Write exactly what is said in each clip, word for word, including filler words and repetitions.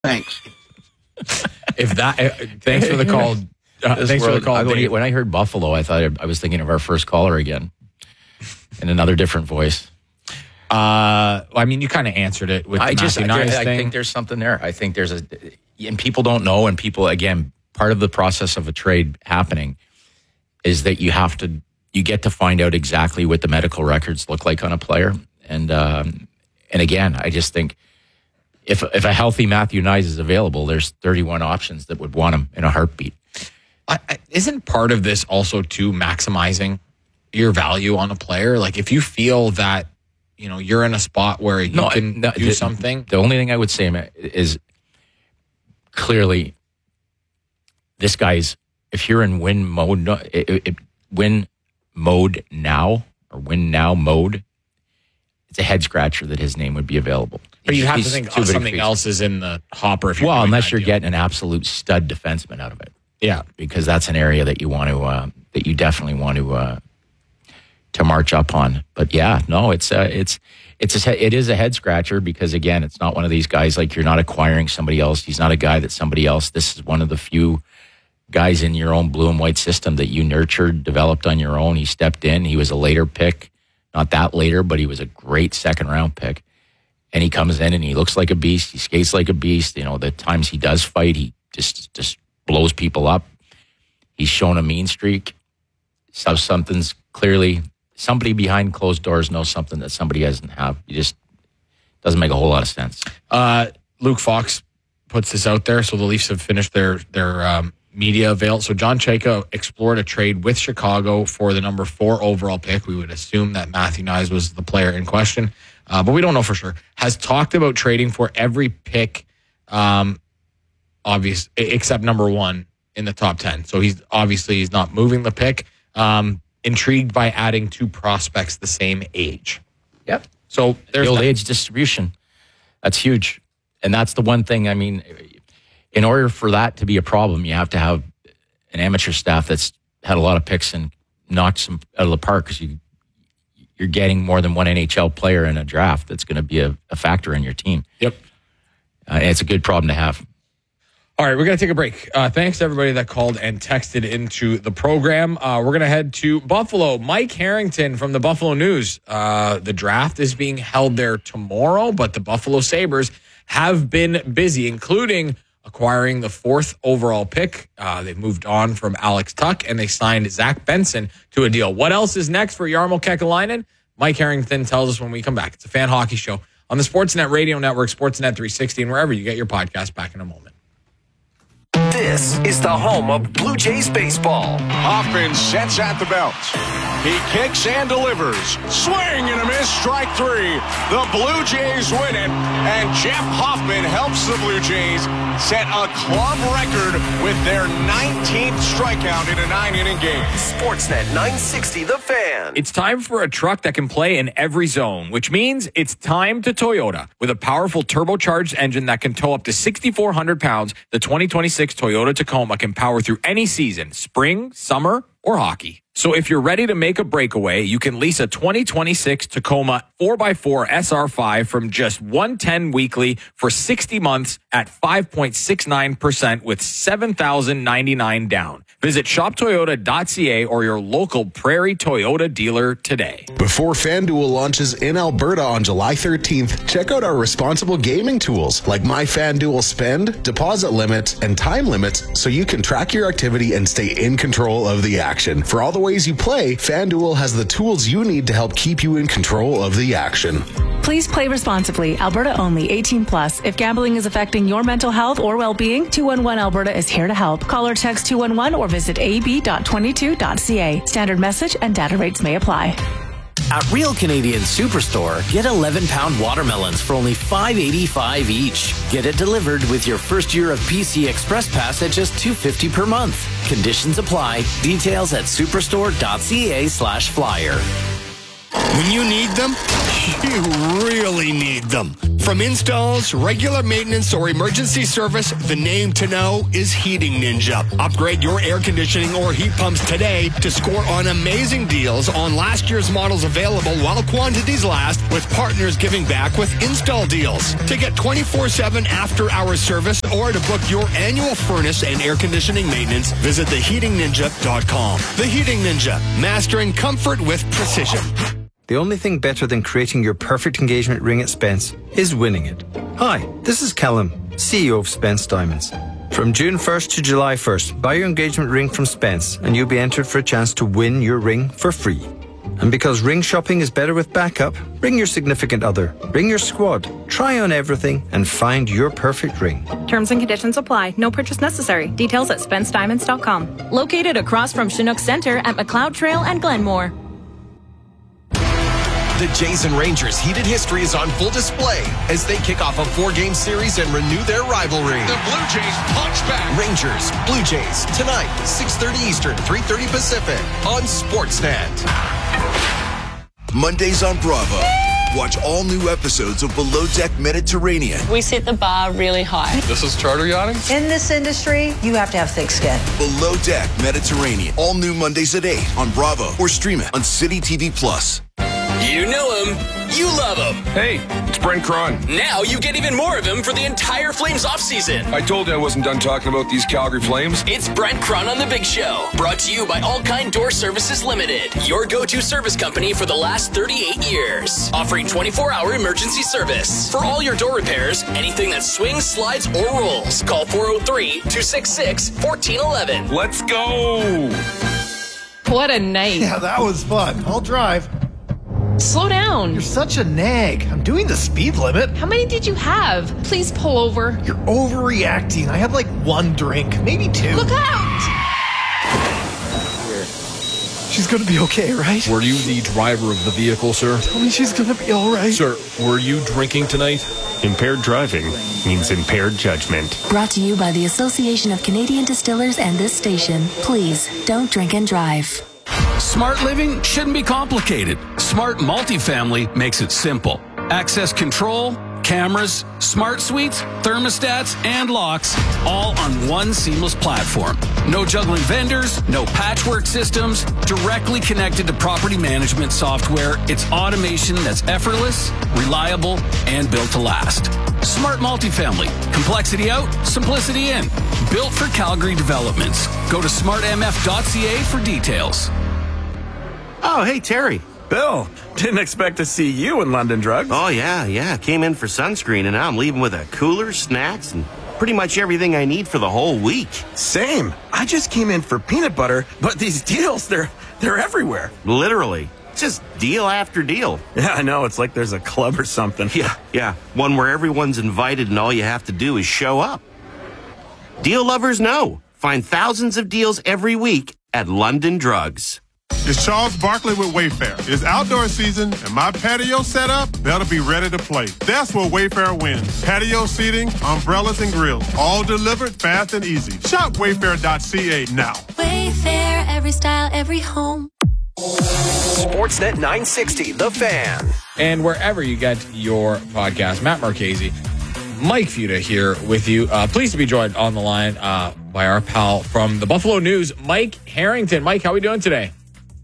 Thanks. If that, uh, thanks for the call. Uh, thanks world, for the call. I, when I heard Buffalo, I thought I was thinking of our first caller again, in another different voice. Uh, I mean, you kind of answered it with the I just, Matthew I, Nyes I thing. think there's something there. I think there's a, and people don't know, and people, again, part of the process of a trade happening is that you have to, you get to find out exactly what the medical records look like on a player. And, um, and again, I just think if, if a healthy Matthew Nyes is available, there's thirty-one options that would want him in a heartbeat. I, I, isn't part of this also too maximizing your value on a player? Like if you feel that, you know, you're in a spot where you no, can no, do the, something. The only thing I would say is clearly this guy's, if you're in win mode, it, it, win mode now or win now mode, it's a head scratcher that his name would be available. But you have He's to think too oh, big something a else is in the hopper. If you're well, unless that you're deal. getting an absolute stud defenseman out of it. Yeah. Because that's an area that you want to, uh, that you definitely want to, uh, to march up on. But yeah, no, it's uh, it's it's a, it is a head scratcher because again, it's not one of these guys like you're not acquiring somebody else. He's not a guy that somebody else. This is one of the few guys in your own blue and white system that you nurtured, developed on your own. He stepped in. He was a later pick, not that later, but he was a great second round pick. And he comes in and he looks like a beast. He skates like a beast. You know, the times he does fight, he just just blows people up. He's shown a mean streak. So something's clearly. Somebody behind closed doors knows something that somebody doesn't have. You just doesn't make a whole lot of sense. Uh, Luke Fox puts this out there. So the Leafs have finished their their um, media avail. So John Chayka explored a trade with Chicago for the number four overall pick. We would assume that Matthew Nyes was the player in question, uh, but we don't know for sure. Has talked about trading for every pick, um, obvious except number one in the top ten. So he's obviously he's not moving the pick. Um, Intrigued by adding two prospects the same age. Yep. So there's the old that. age distribution. That's huge. And that's the one thing, I mean, in order for that to be a problem, you have to have an amateur staff that's had a lot of picks and knocks them out of the park because you, you're getting more than one N H L player in a draft that's going to be a, a factor in your team. Yep. Uh, and it's a good problem to have. All right, we're going to take a break. Uh, thanks to everybody that called and texted into the program. Uh, we're going to head to Buffalo. Mike Harrington from the Buffalo News. Uh, the draft is being held there tomorrow, but the Buffalo Sabres have been busy, including acquiring the fourth overall pick. Uh, they've moved on from Alex Tuck, and they signed Zach Benson to a deal. What else is next for Jarmo Kekalainen? Mike Harrington tells us when we come back. It's a Fan Hockey Show on the Sportsnet Radio Network, Sportsnet three sixty, and wherever you get your podcast. Back in a moment. This is the home of Blue Jays baseball. Hoffman sets at the belt. He kicks and delivers. Swing and a miss, strike three. The Blue Jays win it, and Jeff Hoffman helps the Blue Jays set a club record with their nineteenth strikeout in a nine-inning game. Sportsnet nine sixty, The Fan. It's time for a truck that can play in every zone, which means it's time to Toyota. With a powerful turbocharged engine that can tow up to six thousand four hundred pounds, the twenty twenty-six Toyota Tacoma can power through any season, spring, summer, or hockey. So if you're ready to make a breakaway, you can lease a twenty twenty-six Tacoma four by four S R five from just one hundred ten dollars weekly for sixty months at five point six nine percent with seven thousand ninety-nine dollars down. Visit shop toyota dot c a or your local Prairie Toyota dealer today. Before FanDuel launches in Alberta on July thirteenth, check out our responsible gaming tools like My FanDuel Spend, deposit limits, and time limits so you can track your activity and stay in control of the action. For all the ways you play, FanDuel has the tools you need to help keep you in control of the action. Please play responsibly. Alberta only. eighteen plus. If gambling is affecting your mental health or well-being, two one one Alberta is here to help. Call or text two one one or visit a b dot twenty-two dot c a. Standard message and data rates may apply. At Real Canadian Superstore, get eleven pound watermelons for only five eighty-five each. Get it delivered with your first year of P C Express Pass at just two fifty per month. Conditions apply. Details at superstore dot c a slash flyer. When you need them, you really need them. From installs, regular maintenance, or emergency service, the name to know is Heating Ninja. Upgrade your air conditioning or heat pumps today to score on amazing deals on last year's models available while quantities last, with partners giving back with install deals. To get twenty-four seven after-hours service or to book your annual furnace and air conditioning maintenance, visit the heating ninja dot com. The Heating Ninja, mastering comfort with precision. The only thing better than creating your perfect engagement ring at Spence is winning it. Hi, this is Callum, C E O of Spence Diamonds. From June first to July first, buy your engagement ring from Spence and you'll be entered for a chance to win your ring for free. And because ring shopping is better with backup, ring your significant other, ring your squad, try on everything and find your perfect ring. Terms and conditions apply. No purchase necessary. Details at spence diamonds dot com. Located across from Chinook Center at McLeod Trail and Glenmore. The Jays and Rangers' heated history is on full display as they kick off a four-game series and renew their rivalry. The Blue Jays punch back. Rangers, Blue Jays, tonight, six thirty Eastern, three thirty Pacific, on Sportsnet. Mondays on Bravo. Watch all new episodes of Below Deck Mediterranean. We set the bar really high. This is charter yachting? In this industry, you have to have thick skin. Below Deck Mediterranean. All new Mondays at eight on Bravo or stream it on City T V Plus. You know him. You love him. Hey, it's Brent Cron. Now you get even more of him for the entire Flames offseason. I told you I wasn't done talking about these Calgary Flames. It's Brent Cron on The Big Show. Brought to you by All Kind Door Services Limited. Your go-to service company for the last thirty-eight years. Offering twenty-four hour emergency service. For all your door repairs, anything that swings, slides, or rolls. Call four oh three, two six six, one four one one. Let's go. What a night. Yeah, that was fun. I'll drive. Slow down. You're such a nag. I'm doing the speed limit. How many did you have? Please pull over. You're overreacting. I had like one drink, maybe two. Look out! She's gonna be okay, right? Were you the driver of the vehicle, sir? Tell me she's gonna be all right. Sir, were you drinking tonight? Impaired driving means impaired judgment. Brought to you by the Association of Canadian Distillers and this station. Please, don't drink and drive. Smart living shouldn't be complicated. Smart multifamily makes it simple. Access control, cameras, smart suites, thermostats, and locks, all on one seamless platform. No juggling vendors, no patchwork systems, directly connected to property management software. It's automation that's effortless, reliable, and built to last. Smart multifamily. Complexity out, simplicity in. Built for Calgary developments. Go to smart m f dot c a for details. Oh, hey, Terry. Bill, didn't expect to see you in London Drugs. Oh, yeah, yeah. Came in for sunscreen, and now I'm leaving with a cooler, snacks, and pretty much everything I need for the whole week. Same. I just came in for peanut butter, but these deals, they're they're everywhere. Literally. Just deal after deal. Yeah, I know. It's like there's a club or something. Yeah, yeah. One where everyone's invited and all you have to do is show up. Deal lovers know. Find thousands of deals every week at London Drugs. It's Charles Barkley with Wayfair. It's outdoor season, and my patio setup, that'll be ready to play. That's where Wayfair wins. Patio seating, umbrellas, and grills, all delivered fast and easy. Shop wayfair dot c a now. Wayfair, every style, every home. Sportsnet nine sixty, The Fan. And wherever you get your podcast, Matt Marchese, Mike Futa here with you. Uh, pleased to be joined on the line uh, by our pal from the Buffalo News, Mike Harrington. Mike, how are we doing today?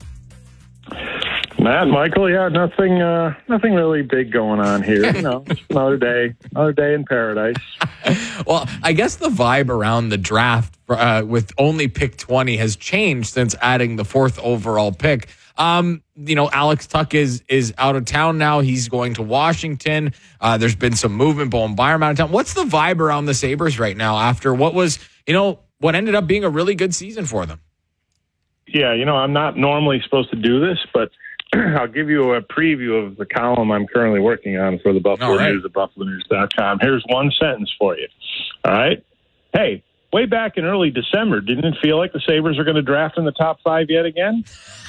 Matt, Michael, yeah, nothing, uh, nothing really big going on here. You know, just another day, another day in paradise. Well, I guess the vibe around the draft uh, with only pick twenty has changed since adding the fourth overall pick. Um, you know, Alex Tuck is is out of town now. He's going to Washington. Uh, there's been some movement. Bowen Byram out of town. What's the vibe around the Sabres right now after what was, you know, what ended up being a really good season for them? Yeah, you know, I'm not normally supposed to do this, but I'll give you a preview of the column I'm currently working on for the Buffalo right. News at buffalo news dot com. Here's one sentence for you. All right? Hey, way back in early December, didn't it feel like the Sabres are going to draft in the top five yet again?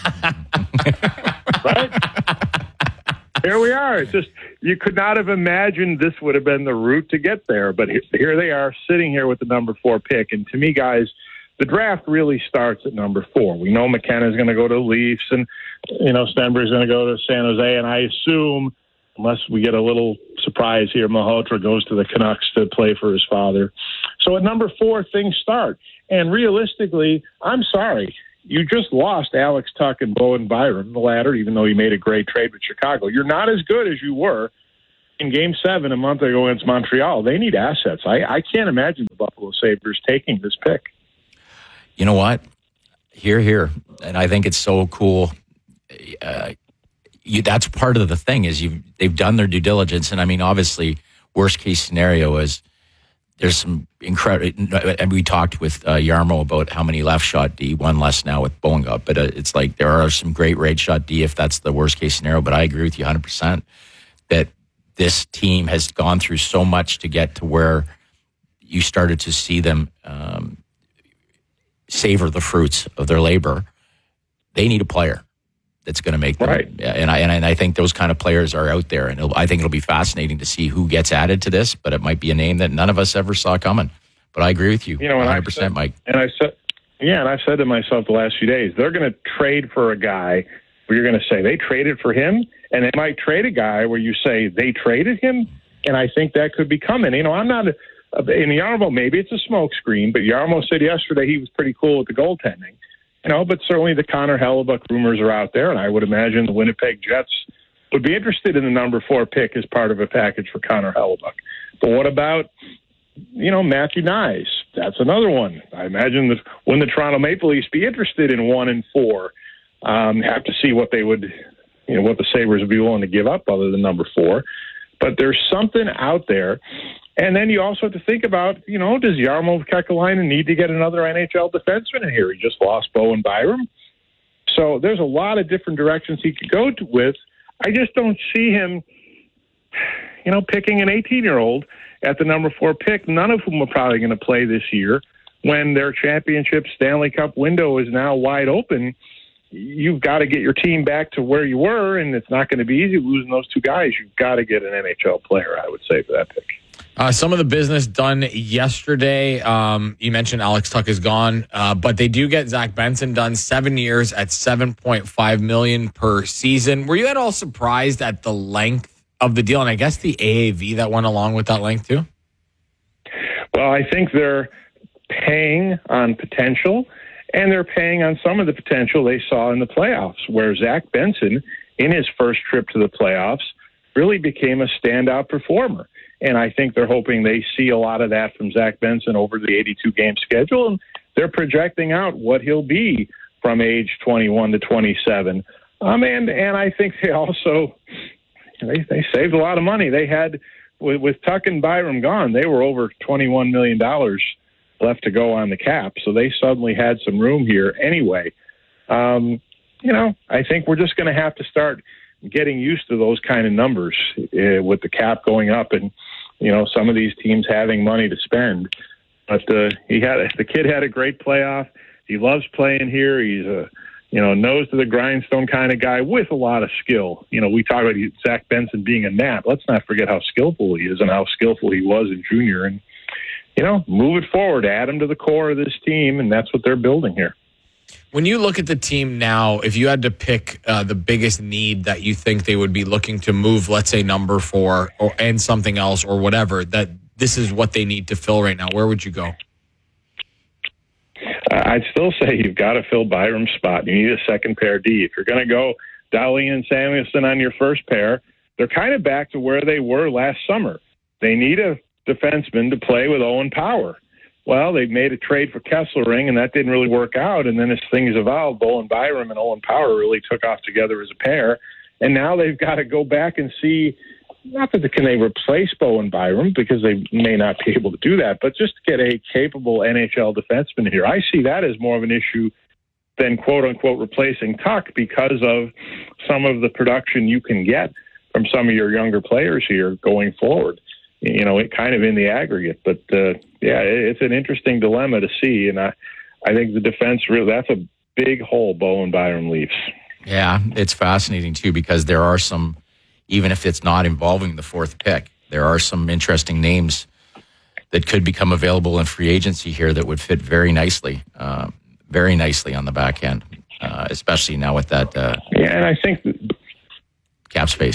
Right? Here we are. It's just, you could not have imagined this would have been the route to get there, but here they are sitting here with the number four pick. And to me, guys, the draft really starts at number four. We know McKenna is going to go to the Leafs, and you know Stenberg is going to go to San Jose, and I assume unless we get a little surprise here. Malhotra goes to the Canucks to play for his father. So at number four, things start. And realistically, I'm sorry. You just lost Alex Tuch and Bowen Byram, the latter, even though you made a great trade with Chicago. You're not as good as you were in Game seven a month ago against Montreal. They need assets. I, I can't imagine the Buffalo Sabres taking this pick. You know what? Here, here. And I think it's so cool. Uh, you, that's part of the thing is you they've done their due diligence. And I mean, obviously, worst case scenario is there's some incredible, and we talked with uh, Jarmo about how many left shot D, one less now with Bowen got, but uh, it's like there are some great right shot D if that's the worst case scenario. But I agree with you one hundred percent that this team has gone through so much to get to where you started to see them um, savor the fruits of their labor. They need a player that's going to make them. Right. And I, and I think those kind of players are out there. And I think it'll be fascinating to see who gets added to this, but it might be a name that none of us ever saw coming. But I agree with you, you know, one hundred percent, said, Mike. And I said, yeah, and I've said to myself the last few days, they're going to trade for a guy where you're going to say they traded for him, and they might trade a guy where you say they traded him, and I think that could be coming. You know, I'm not, a, in Jarmo, maybe it's a smokescreen, but Jarmo said yesterday he was pretty cool with the goaltending. You know, but certainly the Connor Hellebuck rumors are out there, and I would imagine the Winnipeg Jets would be interested in the number four pick as part of a package for Connor Hellebuck. But what about, you know, Matthew Nyes? That's another one. I imagine that when the Toronto Maple Leafs be interested in one and four, um, have to see what they would, you know, what the Sabres would be willing to give up other than number four. But there's something out there. And then you also have to think about, you know, does Jarmo Kekalainen need to get another N H L defenseman in here? He just lost Bowen Byram. So there's a lot of different directions he could go to with. I just don't see him, you know, picking an eighteen-year-old at the number four pick, none of whom are probably going to play this year when their championship Stanley Cup window is now wide open. You've got to get your team back to where you were, and it's not going to be easy losing those two guys. You've got to get an N H L player, I would say, for that pick. Uh, some of the business done yesterday. Um, you mentioned Alex Tuch is gone, uh, but they do get Zach Benson done seven years at seven point five million dollars per season. Were you at all surprised at the length of the deal? And I guess the A A V that went along with that length too? Well, I think they're paying on potential, and they're paying on some of the potential they saw in the playoffs, where Zach Benson, in his first trip to the playoffs, really became a standout performer. And I think they're hoping they see a lot of that from Zach Benson over the eighty-two game schedule. And they're projecting out what he'll be from age twenty-one to twenty-seven. Um, and, and I think they also, they, they saved a lot of money. They had, with, with Tuch and Byram gone, they were over twenty-one million dollars left to go on the cap. So they suddenly had some room here anyway. Um, you know, I think we're just going to have to start getting used to those kind of numbers uh, with the cap going up and, you know, some of these teams having money to spend. But uh, he had the kid had a great playoff. He loves playing here. He's a, you know, nose to the grindstone kind of guy with a lot of skill. You know, we talk about Zach Benson being a gnat. Let's not forget how skillful he is and how skillful he was in junior. And, you know, move it forward, add him to the core of this team, and that's what they're building here. When you look at the team now, if you had to pick uh, the biggest need that you think they would be looking to move, let's say number four or and something else or whatever, that this is what they need to fill right now, where would you go? Uh, I'd still say you've got to fill Byram's spot. You need a second pair D. If you're going to go Dahling and Samuelson on your first pair, they're kind of back to where they were last summer. They need a defenseman to play with Owen Power. Well, they made a trade for Kesselring, and that didn't really work out. And then as things evolved, Bowen Byram and Owen Power really took off together as a pair. And now they've got to go back and see, not that they, can they replace Bowen Byram, because they may not be able to do that, but just get a capable N H L defenseman here. I see that as more of an issue than quote-unquote replacing Tuch because of some of the production you can get from some of your younger players here going forward. You know, it kind of in the aggregate. But, uh, yeah, it's an interesting dilemma to see. And I, I think the defense, really, that's a big hole Bowen Byram leaves. Yeah, it's fascinating, too, because there are some, even if it's not involving the fourth pick, there are some interesting names that could become available in free agency here that would fit very nicely, uh, very nicely on the back end, uh, especially now with that. Uh, yeah, and I think cap space.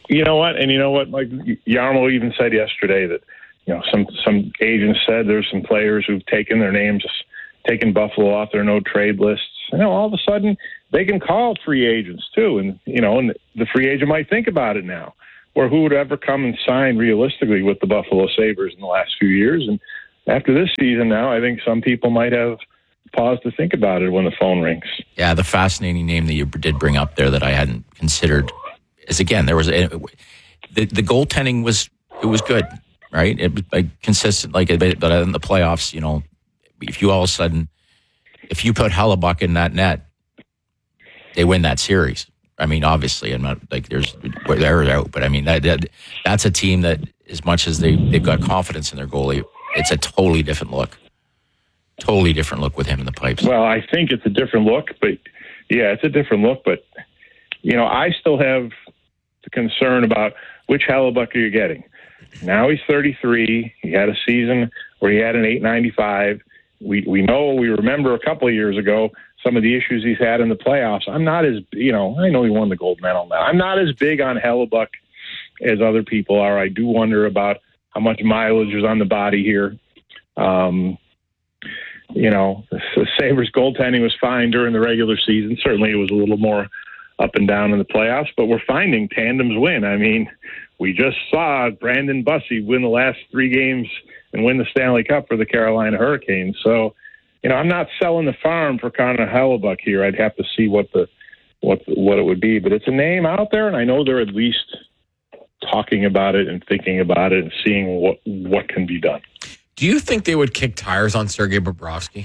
You know what? And you know what? Like Yarmo even said yesterday that, you know, some some agents said there's some players who've taken their names, taken Buffalo off their no trade lists. You know, all of a sudden they can call free agents too, and you know, and the free agent might think about it now. Or who would ever come and sign realistically with the Buffalo Sabres in the last few years? And after this season now, I think some people might have paused to think about it when the phone rings. Yeah, the fascinating name that you did bring up there that I hadn't considered is, again, there was a, the the goaltending was it was good, right? It was like consistent, like but in the playoffs, you know, if you all of a sudden if you put Hellebuck in that net, they win that series. I mean, obviously, I'm not like there's they're out, but I mean that, that that's a team that, as much as they they've got confidence in their goalie, it's a totally different look. Totally different look with him in the pipes. Well, I think it's a different look, but yeah, it's a different look. But you know, I still have the concern about which Hellebuck are you getting. Now he's thirty-three. He had a season where he had an eight ninety-five. We we know we remember a couple of years ago some of the issues he's had in the playoffs. I'm not as you know. I know he won the gold medal now. I'm not as big on Hellebuck as other people are. I do wonder about how much mileage is on the body here. Um, you know, the Sabres goaltending was fine during the regular season. Certainly it was a little more up and down in the playoffs, but we're finding tandems win. I mean, we just saw Brandon Bussey win the last three games and win the Stanley Cup for the Carolina Hurricanes. So, you know, I'm not selling the farm for Connor Hellebuck here. I'd have to see what the what what it would be, but it's a name out there, and I know they're at least talking about it and thinking about it and seeing what what can be done. Do you think they would kick tires on Sergei Bobrovsky?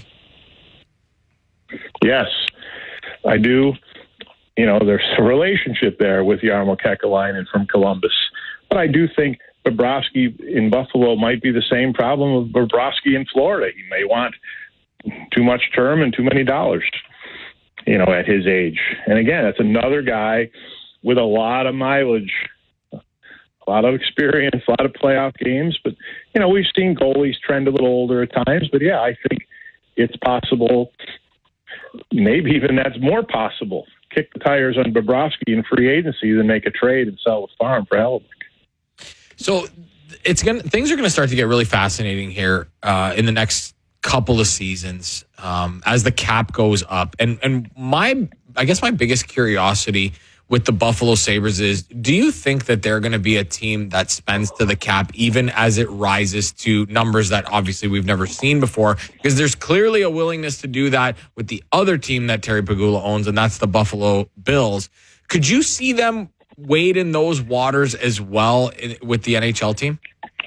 Yes, I do. You know, there's a relationship there with Jarmo Kekalainen from Columbus. But I do think Bobrovsky in Buffalo might be the same problem with Bobrovsky in Florida. He may want too much term and too many dollars, you know, at his age. And again, it's another guy with a lot of mileage, a lot of experience, a lot of playoff games. But, you know, we've seen goalies trend a little older at times. But, yeah, I think it's possible. Maybe even that's more possible. Kick the tires on Bobrovsky in free agency than make a trade and sell the farm for Hellebuck. So it's gonna things are going to start to get really fascinating here uh, in the next couple of seasons um, as the cap goes up. And and my I guess my biggest curiosity with the Buffalo Sabres is, do you think that they're going to be a team that spends to the cap even as it rises to numbers that obviously we've never seen before? Because there's clearly a willingness to do that with the other team that Terry Pegula owns, and that's the Buffalo Bills. Could you see them wade in those waters as well in, with the N H L team?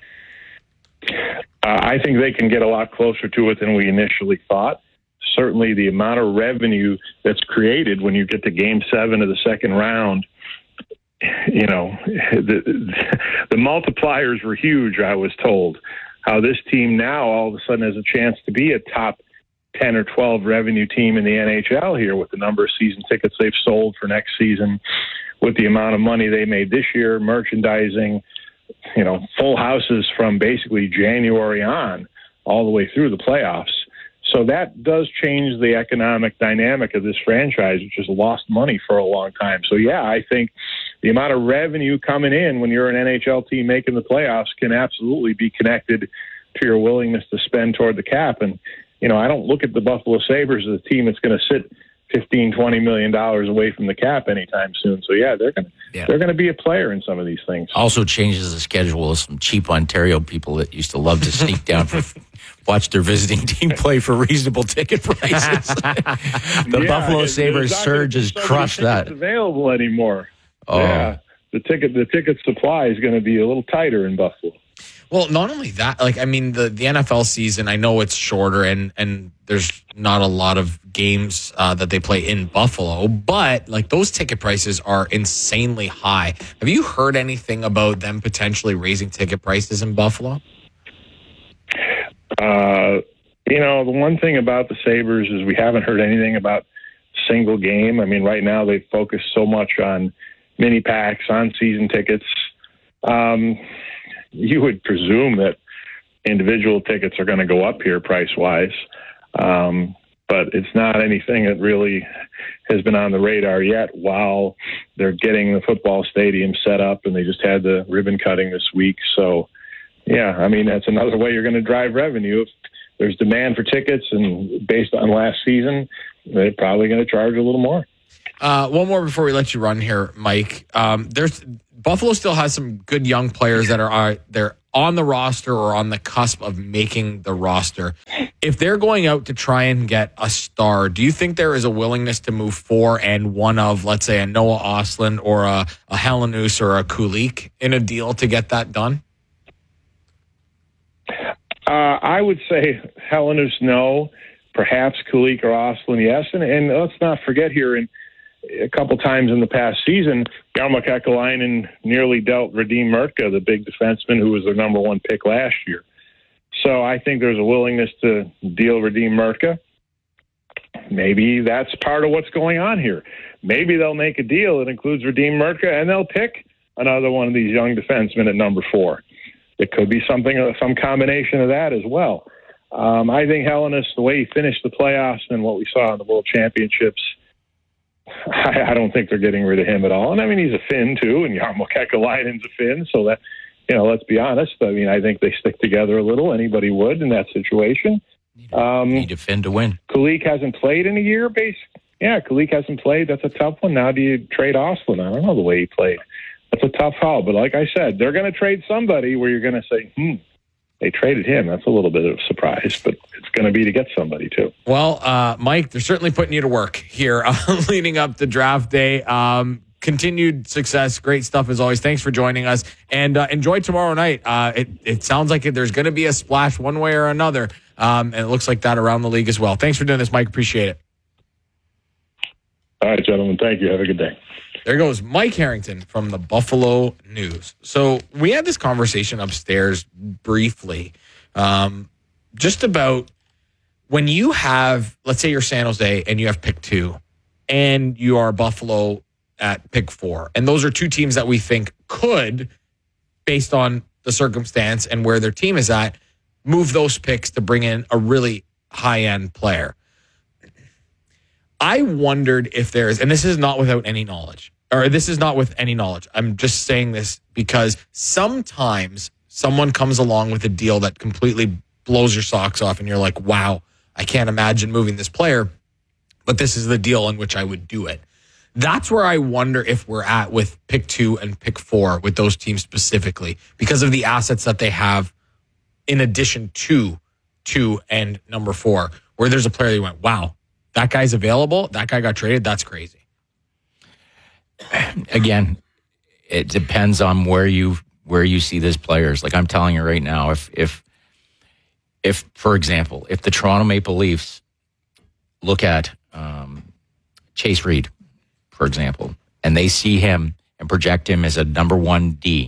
Uh, I think they can get a lot closer to it than we initially thought. Certainly the amount of revenue that's created when you get to game seven of the second round, you know, the, the multipliers were huge, I was told. How this team now all of a sudden has a chance to be a top ten or twelve revenue team in the N H L here with the number of season tickets they've sold for next season, with the amount of money they made this year, merchandising, you know, full houses from basically January on all the way through the playoffs. So that does change the economic dynamic of this franchise, which has lost money for a long time. So, yeah, I think the amount of revenue coming in when you're an N H L team making the playoffs can absolutely be connected to your willingness to spend toward the cap. And, you know, I don't look at the Buffalo Sabres as a team that's going to sit fifteen, twenty million dollars away from the cap anytime soon. So, yeah, they're going to yeah. they're going to be a player in some of these things. Also changes the schedule of some cheap Ontario people that used to love to sneak down for watch their visiting team play for reasonable ticket prices. the yeah, Buffalo Sabres surge has crushed that. Available anymore? Oh. Yeah, the ticket the ticket supply is going to be a little tighter in Buffalo. Well, not only that, like, I mean, the, the N F L season, I know it's shorter and, and there's not a lot of games uh, that they play in Buffalo, but, like, those ticket prices are insanely high. Have you heard anything about them potentially raising ticket prices in Buffalo? Uh, you know, the one thing about the Sabres is we haven't heard anything about single game. I mean, right now they focus so much on mini packs, on season tickets. Um You would presume that individual tickets are going to go up here price-wise. Um, but it's not anything that really has been on the radar yet while they're getting the football stadium set up, and they just had the ribbon cutting this week. So, yeah, I mean, that's another way you're going to drive revenue. If there's demand for tickets, and based on last season, they're probably going to charge a little more. Uh, one more before we let you run here, Mike. Um, there's Buffalo still has some good young players that are uh, they're on the roster or on the cusp of making the roster. If they're going out to try and get a star, do you think there is a willingness to move for and one of, let's say, a Noah Ostlund or a, a Helenus or a Kulik in a deal to get that done? Uh, I would say Helenus, no. Perhaps Kulik or Ostlund, yes. And, and let's not forget here, in a couple times in the past season, Jarmo Kekalainen nearly dealt Radim Murtka, the big defenseman who was their number one pick last year. So I think there's a willingness to deal Radim Murtka. Maybe that's part of what's going on here. Maybe they'll make a deal that includes Radim Murtka, and they'll pick another one of these young defensemen at number four. It could be something, some combination of that as well. Um, I think Helenus, the way he finished the playoffs and what we saw in the World Championships, I, I don't think they're getting rid of him at all. And I mean, he's a Finn too, and Jarmo Kekalainen's a Finn, so that, you know, let's be honest. I mean, I think they stick together a little. Anybody would in that situation. Um, need a Finn to win. Kulik hasn't played in a year, base. Yeah, Kulik hasn't played. That's a tough one. Now do you trade Ostlund? I don't know the way he played. That's a tough haul. But like I said, they're going to trade somebody where you're going to say, hmm, they traded him. That's a little bit of a surprise, but it's going to be to get somebody too. Well, uh, Mike, they're certainly putting you to work here uh, leading up to draft day. Um, continued success. Great stuff as always. Thanks for joining us, and uh, enjoy tomorrow night. Uh, it, it sounds like there's going to be a splash one way or another, um, and it looks like that around the league as well. Thanks for doing this, Mike. Appreciate it. All right, gentlemen. Thank you. Have a good day. There goes Mike Harrington from the Buffalo News. So we had this conversation upstairs briefly, um, just about when you have, let's say you're San Jose and you have pick two, and you are Buffalo at pick four. And those are two teams that we think could, based on the circumstance and where their team is at, move those picks to bring in a really high-end player. I wondered if there's, and this is not without any knowledge, or this is not with any knowledge. I'm just saying this because sometimes someone comes along with a deal that completely blows your socks off and you're like, wow, I can't imagine moving this player, but this is the deal in which I would do it. That's where I wonder if we're at with pick two and pick four with those teams specifically because of the assets that they have in addition to two and number four, where there's a player that went, wow, that guy's available. That guy got traded. That's crazy. Again, it depends on where you where you see these players. Like I'm telling you right now, if if if for example, if the Toronto Maple Leafs look at um, Chase Reed, for example, and they see him and project him as a number one D,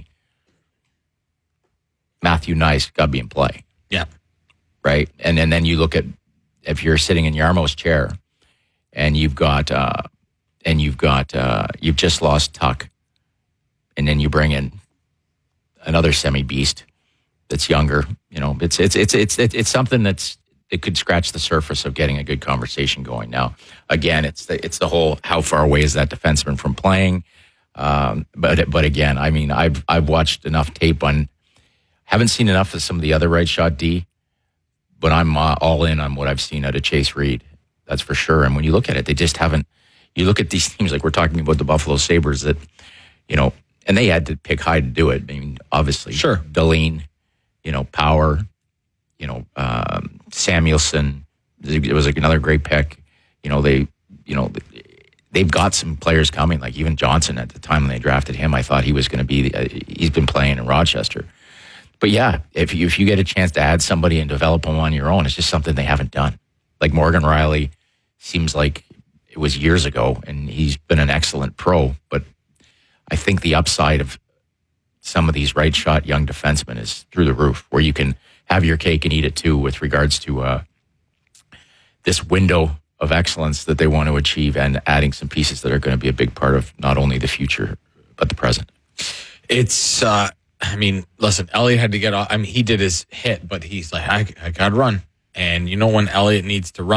Matthew Nice got to be in play. Yeah, right. And and then you look at if you're sitting in Yarmo's chair, and you've got. Uh, And you've got uh, you've just lost Tuck, and then you bring in another semi beast that's younger. You know, it's it's it's it's it's something that's it could scratch the surface of getting a good conversation going. Now, again, it's the it's the whole how far away is that defenseman from playing? Um, but but again, I mean, I've I've watched enough tape on, haven't seen enough of some of the other right shot D, but I'm uh, all in on what I've seen out of Chase Reed. That's for sure. And when you look at it, they just haven't. You look at these teams like we're talking about the Buffalo Sabres that, you know, and they had to pick high to do it. I mean, obviously, sure, Deline, you know, Power, you know, um, Samuelson. It was like another great pick. You know, they, you know, they've got some players coming. Like even Johnson at the time when they drafted him, I thought he was going to be. Uh, he's been playing in Rochester, but yeah, if you if you get a chance to add somebody and develop them on your own, it's just something they haven't done. Like Morgan Rielly seems like. It was years ago, and he's been an excellent pro. But I think the upside of some of these right shot young defensemen is through the roof, where you can have your cake and eat it too with regards to uh, this window of excellence that they want to achieve and adding some pieces that are going to be a big part of not only the future, but the present. It's, uh, I mean, listen, Elliott had to get off. I mean, he did his hit, but he's like, I, I got to run. And you know when Elliott needs to run,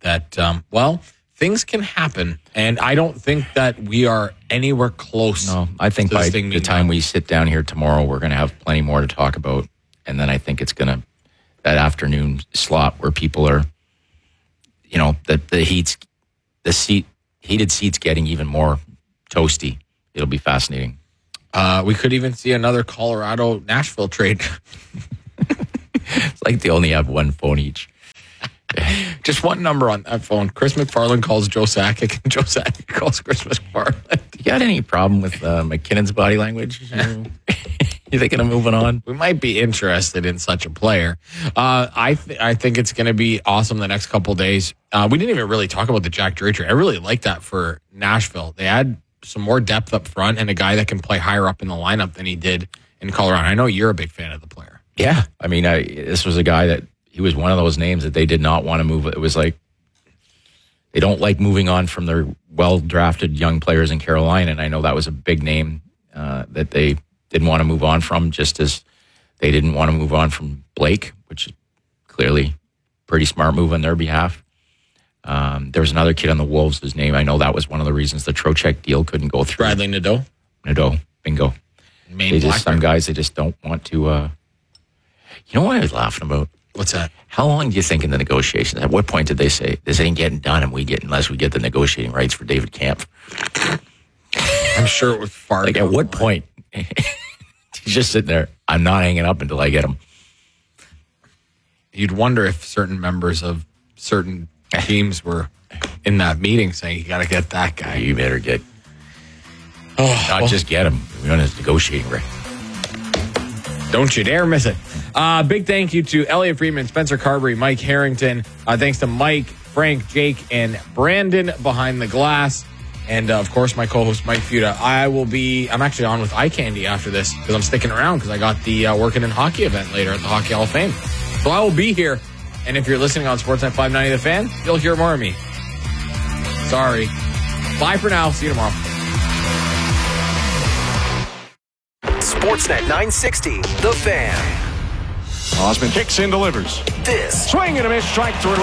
that, um, well, things can happen. And I don't think that we are anywhere close. No, I think to by this thing the being time done. we sit down here tomorrow, we're going to have plenty more to talk about. And then I think it's going to, that afternoon slot where people are, you know, the, the heat's, the seat, heated seats getting even more toasty. It'll be fascinating. Uh, we could even see another Colorado-Nashville trade. It's like they only have one phone each. Just one number on that phone. Chris McFarland calls Joe Sakic, and Joe Sakic calls Chris McFarland. You got any problem with uh, McKinnon's body language? You thinking of moving on? We might be interested in such a player. Uh, I th- I think it's going to be awesome the next couple days. Uh, we didn't even really talk about the Jack Drury trade. I really like that for Nashville. They had some more depth up front and a guy that can play higher up in the lineup than he did in Colorado. I know you're a big fan of the player. Yeah. I mean, I, this was a guy that he was one of those names that they did not want to move. It was like they don't like moving on from their well-drafted young players in Carolina, and I know that was a big name uh, that they didn't want to move on from, just as they didn't want to move on from Blake, which is clearly a pretty smart move on their behalf. Um, there was another kid on the Wolves whose name, I know that was one of the reasons the Trocheck deal couldn't go through. Bradley Nadeau? Nadeau, bingo. Maine They just, Blackburn. some guys, they just don't want to. Uh, you know what I was laughing about? What's that? How long do you think in the negotiations? At what point did they say this ain't getting done, and we get unless we get the negotiating rights for David Kampf? I'm sure it was far. Like at what point? He's just sitting there. I'm not hanging up until I get him. You'd wonder if certain members of certain teams were in that meeting saying, you got to get that guy. You better get. Oh, not well, just get him. We're on his negotiating right. Don't you dare miss it. Uh, big thank you to Elliot Friedman, Spencer Carberry, Mike Harrington. Uh, thanks to Mike, Frank, Jake, and Brandon behind the glass. And, uh, of course, my co-host, Mike Fuda. I will be, I'm actually on with Eye Candy after this because I'm sticking around because I got the uh, Working in Hockey event later at the Hockey Hall of Fame. So I will be here. And if you're listening on Sportsnet five ninety The Fan, you'll hear more of me. Sorry. Bye for now. See you tomorrow. Sportsnet nine sixty, The Fan. Osman kicks and delivers. This Swing and a miss, strike three.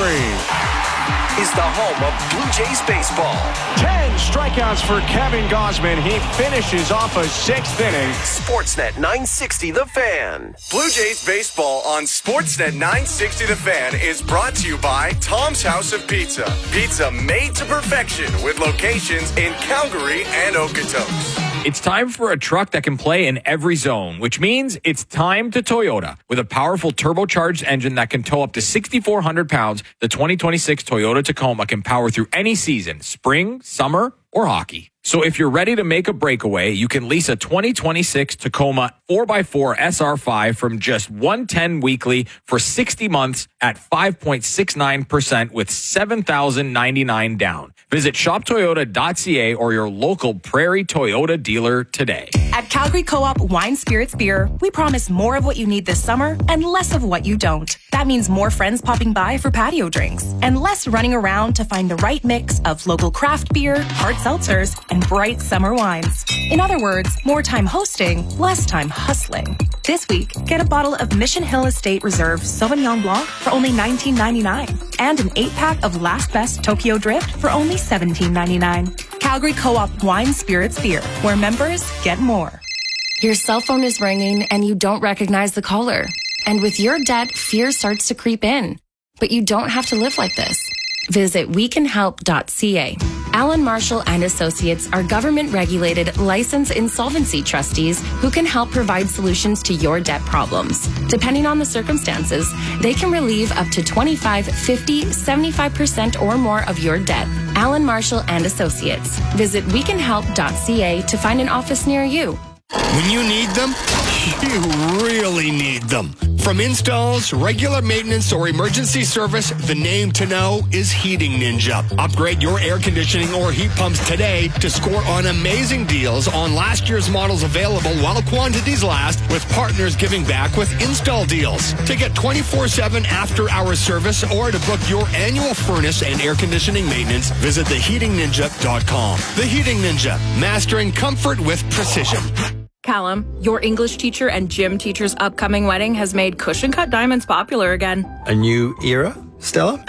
is the home of Blue Jays baseball. Ten strikeouts for Kevin Gausman. He finishes off a sixth inning. Sportsnet nine sixty The Fan. Blue Jays baseball on Sportsnet nine sixty The Fan is brought to you by Tom's House of Pizza. Pizza made to perfection with locations in Calgary and Okotoks. It's time for a truck that can play in every zone, which means it's time to Toyota. With a powerful turbocharged engine that can tow up to sixty-four hundred pounds, the twenty twenty-six Toyota Tacoma can power through any season, spring, summer, or hockey. So if you're ready to make a breakaway, you can lease a twenty twenty-six Tacoma four by four S R five from just one hundred ten weekly for sixty months at five point six nine percent with seven thousand ninety-nine down. Visit shop toyota dot c a or your local Prairie Toyota dealer today. At Calgary Co-op Wine Spirits Beer, we promise more of what you need this summer and less of what you don't. That means more friends popping by for patio drinks and less running around to find the right mix of local craft beer, hard seltzers, and bright summer wines. In other words, more time hosting, less time hustling. This week, get a bottle of Mission Hill Estate Reserve Sauvignon Blanc for only nineteen ninety-nine and an eight-pack of Last Best Tokyo Drift for only seventeen ninety-nine. Calgary Co-op Wine Spirits Beer, where members get more. Your cell phone is ringing and you don't recognize the caller. And with your debt, fear starts to creep in. But you don't have to live like this. Visit we can help dot c a. Allen Marshall and Associates are government-regulated, licensed insolvency trustees who can help provide solutions to your debt problems. Depending on the circumstances, they can relieve up to twenty-five, fifty, seventy-five percent or more of your debt. Allen Marshall and Associates. Visit we can help dot c a to find an office near you. When you need them, you really need them. From installs, regular maintenance, or emergency service, the name to know is Heating Ninja. Upgrade your air conditioning or heat pumps today to score on amazing deals on last year's models available while quantities last, with partners giving back with install deals. To get twenty-four seven after-hours service or to book your annual furnace and air conditioning maintenance, visit the heating ninja dot com. The Heating Ninja, mastering comfort with precision. Callum, your English teacher and gym teacher's upcoming wedding has made cushion cut diamonds popular again. A new era, Stella? Oh,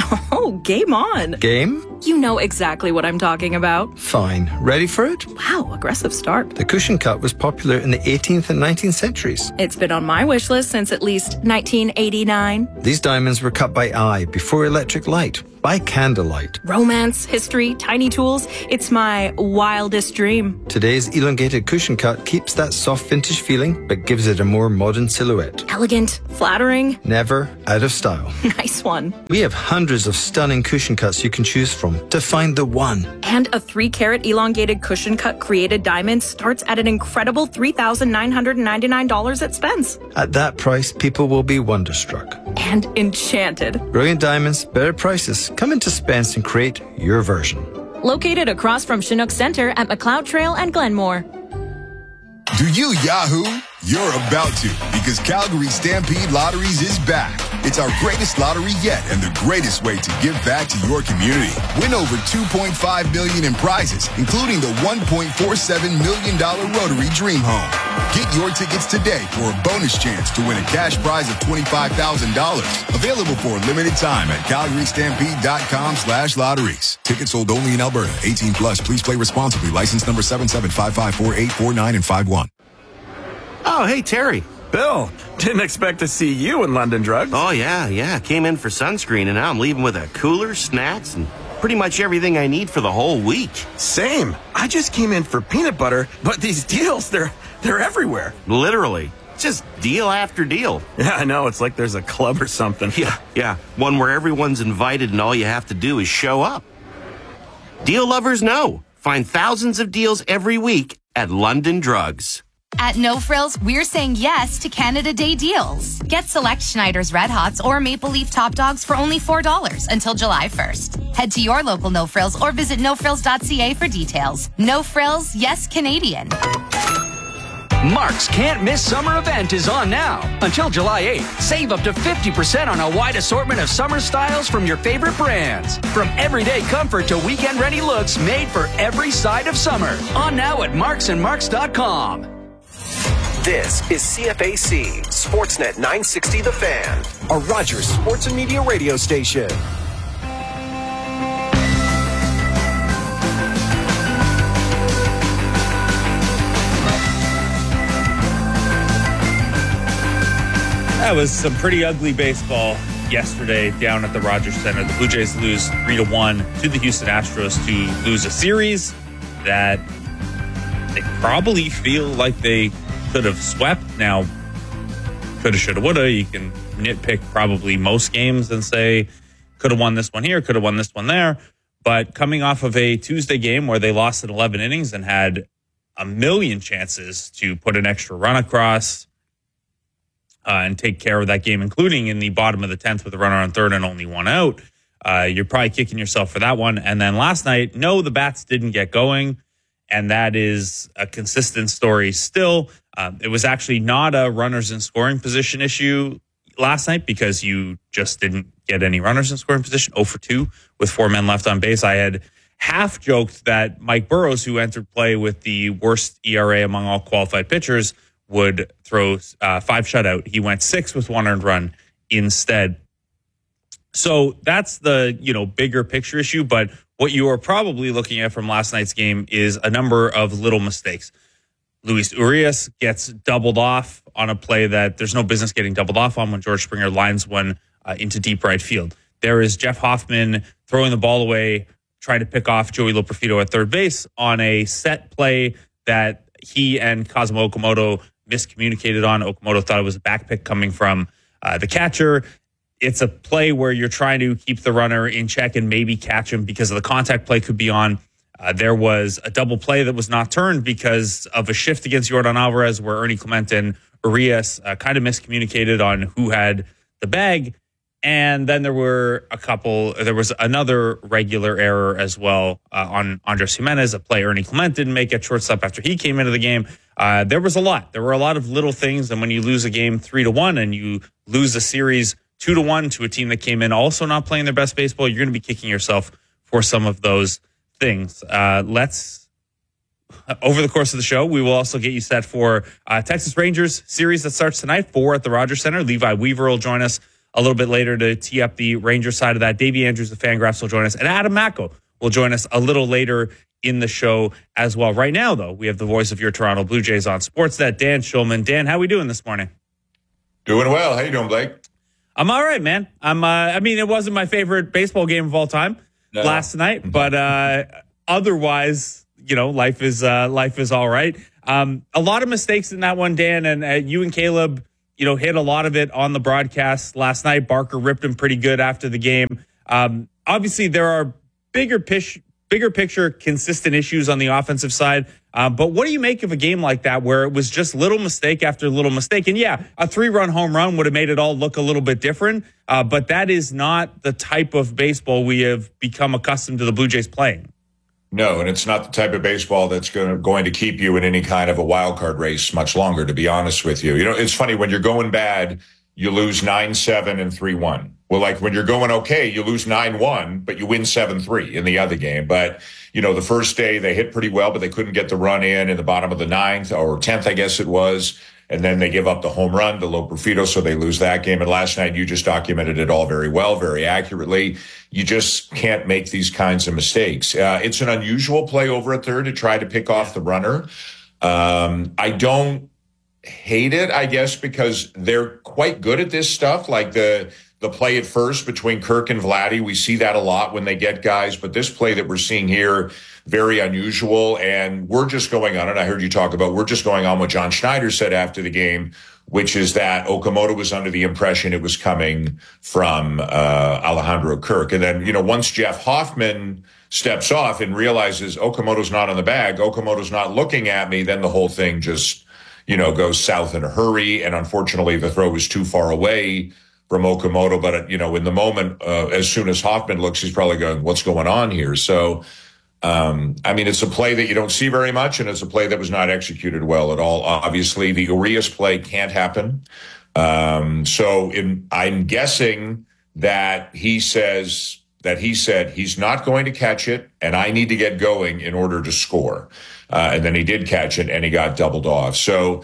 Oh, game on. Game? You know exactly what I'm talking about. Fine. Ready for it? Wow, aggressive start. The cushion cut was popular in the eighteenth and nineteenth centuries. It's been on my wish list since at least nineteen eighty-nine. These diamonds were cut by eye before electric light, by candlelight. Romance, history, tiny tools. It's my wildest dream. Today's elongated cushion cut keeps that soft vintage feeling, but gives it a more modern silhouette. Elegant, flattering. Never out of style. Nice one. We have hundreds of stunning cushion cuts you can choose from to find the one. And a three carat elongated cushion cut created diamond starts at an incredible three thousand nine hundred ninety-nine dollars at Spence. At that price, people will be wonderstruck. And enchanted. Brilliant diamonds, better prices. Come into Spence and create your version. Located across from Chinook Center at McLeod Trail and Glenmore. Do you Yahoo? You're about to, because Calgary Stampede Lotteries is back. It's our greatest lottery yet and the greatest way to give back to your community. Win over two point five million dollars in prizes, including the one point four seven million dollars Rotary Dream Home. Get your tickets today for a bonus chance to win a cash prize of twenty-five thousand dollars. Available for a limited time at calgary stampede dot com slash lotteries. Tickets sold only in Alberta. eighteen plus. Please play responsibly. License number seven seven five five four eight four nine and five one. Oh, hey, Terry. Bill, didn't expect to see you in London Drugs. Oh, yeah, yeah. Came in for sunscreen, and now I'm leaving with a cooler, snacks, and pretty much everything I need for the whole week. Same. I just came in for peanut butter, but these deals, they're they're everywhere. Literally. Just deal after deal. Yeah, I know. It's like there's a club or something. Yeah, yeah. One where everyone's invited and all you have to do is show up. Deal lovers know. Find thousands of deals every week at London Drugs. At No Frills, we're saying yes to Canada Day deals. Get select Schneider's Red Hots or Maple Leaf Top Dogs for only four dollars until July first. Head to your local No Frills or visit no frills dot c a for details. No Frills, yes Canadian. Mark's Can't Miss Summer event is on now. Until July eighth, save up to fifty percent on a wide assortment of summer styles from your favorite brands. From everyday comfort to weekend-ready looks made for every side of summer. On now at marks and marks dot com. This is C F A C, Sportsnet nine sixty The Fan, a Rogers Sports and Media radio station. That was some pretty ugly baseball yesterday down at the Rogers Center. The Blue Jays lose three to one to the Houston Astros to lose a series that they probably feel like they could have swept. Now, coulda, shoulda, woulda. You can nitpick probably most games and say, could have won this one here, could have won this one there. But coming off of a Tuesday game where they lost in eleven innings and had a million chances to put an extra run across uh, and take care of that game, including in the bottom of the tenth with a runner on third and only one out, uh, you're probably kicking yourself for that one. And then last night, no, the bats didn't get going. And that is a consistent story still. Uh, it was actually not a runners in scoring position issue last night because you just didn't get any runners in scoring position. oh for two with four men left on base. I had half joked that Mike Burrows, who entered play with the worst E R A among all qualified pitchers, would throw uh, five shutout. He went six with one earned run instead. So that's the, you know, bigger picture issue. But what you are probably looking at from last night's game is a number of little mistakes. Luis Urias gets doubled off on a play that there's no business getting doubled off on when George Springer lines one uh, into deep right field. There is Jeff Hoffman throwing the ball away, trying to pick off Joey Loperfido at third base on a set play that he and Kazuma Okamoto miscommunicated on. Okamoto thought it was a back pick coming from uh, the catcher. It's a play where you're trying to keep the runner in check and maybe catch him because of the contact play could be on. Uh, there was a double play that was not turned because of a shift against Yordan Alvarez where Ernie Clement and Urias uh, kind of miscommunicated on who had the bag. And then there were a couple, there was another regular error as well uh, on Andres Jimenez, a play Ernie Clement didn't make at shortstop after he came into the game. Uh, there was a lot. There were a lot of little things. And when you lose a game three to one and you lose a series two to one to a team that came in also not playing their best baseball, you're going to be kicking yourself for some of those things. Uh, let's, over the course of the show, we will also get you set for uh, Texas Rangers series that starts tonight, four at the Rogers Center. Levi Weaver will join us a little bit later to tee up the Rangers side of that. Davey Andrews, the Fangraphs, will join us. And Adam Macko will join us a little later in the show as well. Right now, though, we have the voice of your Toronto Blue Jays on Sportsnet, Dan Shulman. Dan, how we doing this morning? Doing well. How you doing, Blake? I'm all right, man. I'm. Uh, I mean, it wasn't my favorite baseball game of all time no. last night, but uh, otherwise, you know, life is uh, life is all right. Um, a lot of mistakes in that one, Dan, and uh, you and Caleb, you know, hit a lot of it on the broadcast last night. Barker ripped him pretty good after the game. Um, obviously, there are bigger pitch. Bigger picture, consistent issues on the offensive side. Uh, but what do you make of a game like that where it was just little mistake after little mistake? And yeah, a three-run home run would have made it all look a little bit different. Uh, but that is not the type of baseball we have become accustomed to the Blue Jays playing. No, and it's not the type of baseball that's going to, going to keep you in any kind of a wild card race much longer, to be honest with you. You know, it's funny, when you're going bad, you lose nine seven and three one. Well, like when you're going okay, you lose nine one, but you win seven three in the other game. But, you know, the first day they hit pretty well, but they couldn't get the run in in the bottom of the ninth or tenth, I guess it was. And then they give up the home run to Loperfido, so they lose that game. And last night, you just documented it all very well, very accurately. You just can't make these kinds of mistakes. Uh, it's an unusual play over at third to try to pick off the runner. Um, I don't hate it, I guess, because they're quite good at this stuff, like the the play at first between Kirk and Vladdy. We see that a lot when they get guys, but this play that we're seeing here, very unusual. And we're just going on, and I heard you talk about, we're just going on what John Schneider said after the game, which is that Okamoto was under the impression it was coming from uh, Alejandro Kirk. And then, you know, once Jeff Hoffman steps off and realizes Okamoto's not on the bag, Okamoto's not looking at me, then the whole thing just, you know, goes south in a hurry. And unfortunately, the throw was too far away from Okamoto. But, you know, in the moment, uh, as soon as Hoffman looks, he's probably going, what's going on here? So, um, I mean, it's a play that you don't see very much, and it's a play that was not executed well at all. Obviously, the Urias play can't happen. Um, so in, I'm guessing that he says that he said he's not going to catch it, and I need to get going in order to score. Uh, and then he did catch it, and he got doubled off. So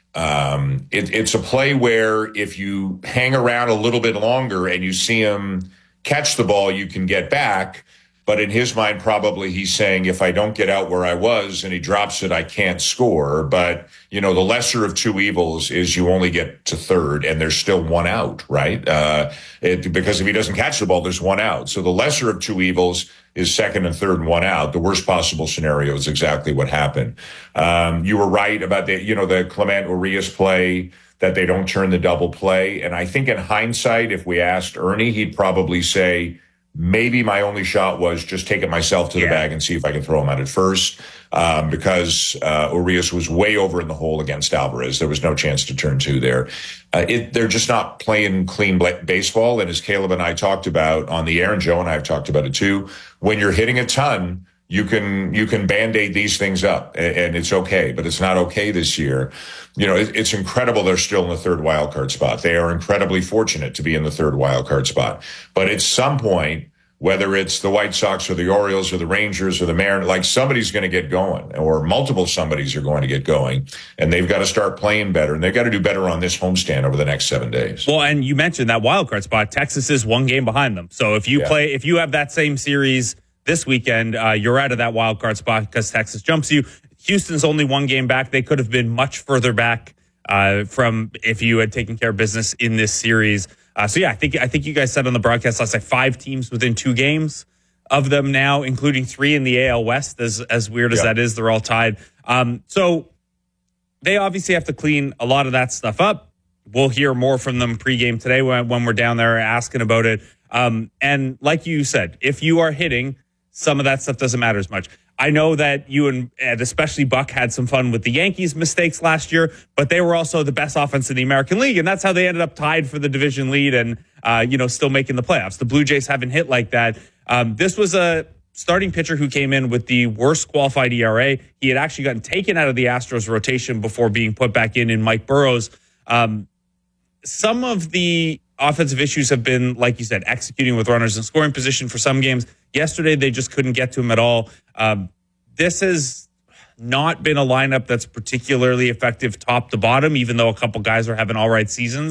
um, it, it's a play where if you hang around a little bit longer and you see him catch the ball, you can get back. But in his mind, probably he's saying, if I don't get out where I was and he drops it, I can't score. But, you know, the lesser of two evils is you only get to third and there's still one out, right? Uh, it, because if he doesn't catch the ball, there's one out. So the lesser of two evils is second and third and one out. The worst possible scenario is exactly what happened. Um, you were right about the, you know, the Clement Urias play, that they don't turn the double play. And I think in hindsight, if we asked Ernie, he'd probably say, maybe my only shot was just take it myself to the yeah. bag and see if I can throw him out at first, um, because uh, Urias was way over in the hole against Alvarez. There was no chance to turn two there. Uh, it, they're just not playing clean baseball. And as Caleb and I talked about on the air, and Joe and I have talked about it too, when you're hitting a ton, you can you can Band-Aid these things up, and, and it's okay. But it's not okay this year. You know, it, it's incredible they're still in the third wild card spot. They are incredibly fortunate to be in the third wild card spot. But at some point, whether it's the White Sox or the Orioles or the Rangers or the Mariners, like somebody's going to get going, or multiple somebodies are going to get going, and they've got to start playing better, and they've got to do better on this homestand over the next seven days. Well, and you mentioned that wild card spot. Texas is one game behind them. So if you yeah. play, if you have that same series this weekend, uh, you're out of that wild card spot because Texas jumps you. Houston's only one game back. They could have been much further back uh, from if you had taken care of business in this series. Uh, so yeah, I think I think you guys said on the broadcast last night, five teams within two games of them now, including three in the A L West. As as weird as yep. that is, they're all tied. Um, so they obviously have to clean a lot of that stuff up. We'll hear more from them pregame today when, when we're down there asking about it. Um, and like you said, if you are hitting, some of that stuff doesn't matter as much. I know that you and, and especially Buck had some fun with the Yankees' mistakes last year, but they were also the best offense in the American League, and that's how they ended up tied for the division lead and, uh, you know, still making the playoffs. The Blue Jays haven't hit like that. Um, this was a starting pitcher who came in with the worst qualified E R A. He had actually gotten taken out of the Astros rotation before being put back in in Mike Burrows. Um, some of the offensive issues have been, like you said, executing with runners in scoring position for some games. Yesterday, they just couldn't get to him at all. Um, this has not been a lineup that's particularly effective top to bottom, even though a couple guys are having all right seasons.